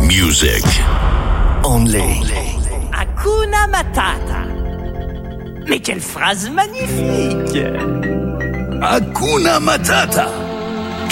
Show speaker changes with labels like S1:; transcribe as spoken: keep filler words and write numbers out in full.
S1: music. Only.
S2: Hakuna Matata. Mais quelle phrase magnifique!
S1: Hakuna Matata.